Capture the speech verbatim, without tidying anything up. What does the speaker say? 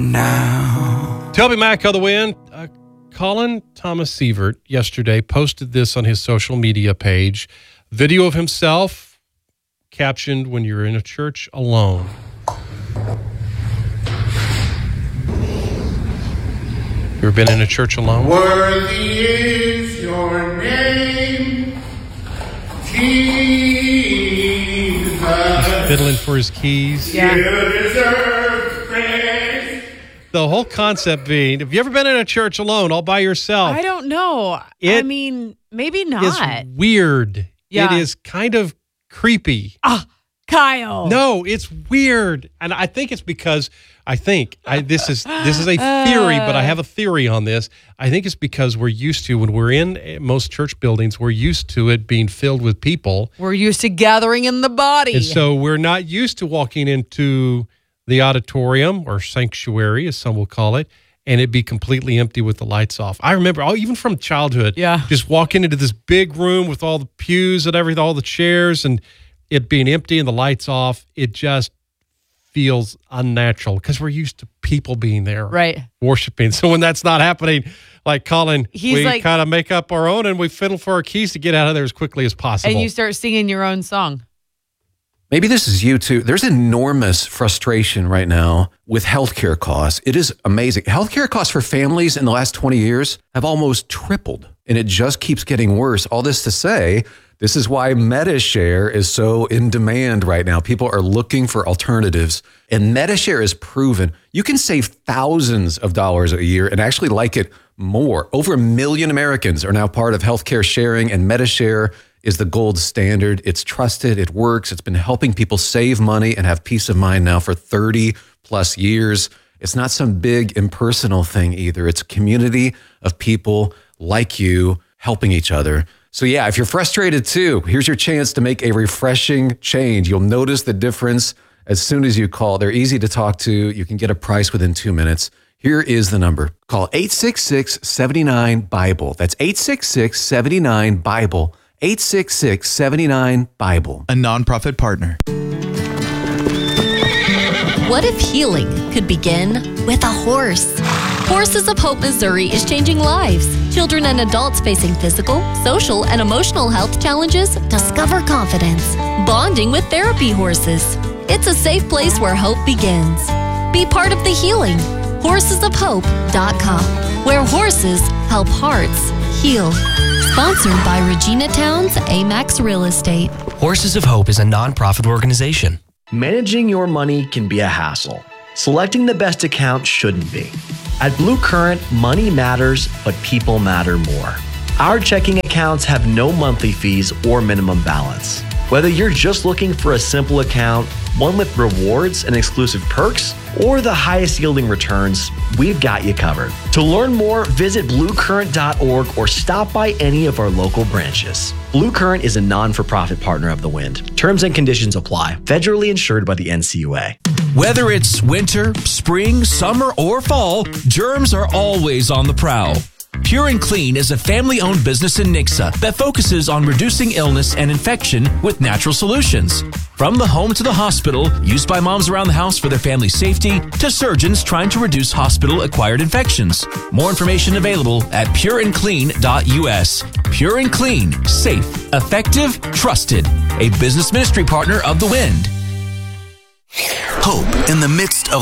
now. Toby Mac on the Wind. Uh, Colin Thomas Sievert yesterday posted this on his social media page. Video of himself captioned, "When you're in a church alone." You ever been in a church alone? Worthy is your name, Jesus. He's fiddling for his keys. Yeah. You deserve praise. The whole concept being, have you ever been in a church alone, all by yourself? I don't know. It I mean, maybe not. It's weird. Yeah. It is kind of creepy. Ah, Kyle. No, it's weird. And I think it's because I think I, this is this is a theory, but I have a theory on this. I think it's because we're used to, when we're in most church buildings, we're used to it being filled with people. We're used to gathering in the body. And so we're not used to walking into the auditorium or sanctuary, as some will call it, and it be completely empty with the lights off. I remember, oh, even from childhood, Yeah. just walking into this big room with all the pews and everything, all the chairs, and it being empty and the lights off. It just feels unnatural because we're used to people being there, Right. worshiping. So when that's not happening, like Colin, He's we like- kind of make up our own and we fiddle for our keys to get out of there as quickly as possible. And you start singing your own song. Maybe this is you too. There's enormous frustration right now with healthcare costs. It is amazing. Healthcare costs for families in the last twenty years have almost tripled, and it just keeps getting worse. All this to say, this is why MediShare is so in demand right now. People are looking for alternatives, and MediShare is proven you can save thousands of dollars a year and actually like it more. Over a million Americans are now part of healthcare sharing, and MediShare is the gold standard. It's trusted, it works. It's been helping people save money and have peace of mind now for thirty plus years. It's not some big impersonal thing either. It's a community of people like you helping each other. So yeah, if you're frustrated too, here's your chance to make a refreshing change. You'll notice the difference as soon as you call. They're easy to talk to. You can get a price within two minutes. Here is the number. Call eight six six, seven nine, BIBLE. That's eight six six, seven nine, BIBLE. eight six six, seven nine, BIBLE. A nonprofit partner. What if healing could begin with a horse? Horses of Hope, Missouri is changing lives. Children and adults facing physical, social, and emotional health challenges discover confidence, bonding with therapy horses. It's a safe place where hope begins. Be part of the healing. horses of hope dot com, where horses help hearts heal. Sponsored by Regina Towns, Amax Real Estate. Horses of Hope is a nonprofit organization. Managing your money can be a hassle. Selecting the best account shouldn't be. At Blue Current, money matters, but people matter more. Our checking accounts have no monthly fees or minimum balance. Whether you're just looking for a simple account, one with rewards and exclusive perks, or the highest yielding returns, we've got you covered. To learn more, visit blue current dot org or stop by any of our local branches. Blue Current is a non-for-profit partner of The Wind. Terms and conditions apply. Federally insured by the N C U A. Whether it's winter, spring, summer, or fall, germs are always on the prowl. Pure and Clean is a family-owned business in Nixa that focuses on reducing illness and infection with natural solutions. From the home to the hospital, used by moms around the house for their family safety, to surgeons trying to reduce hospital-acquired infections. More information available at pure and clean dot U S. Pure and Clean, safe, effective, trusted. A business ministry partner of The Wind. Hope in the midst of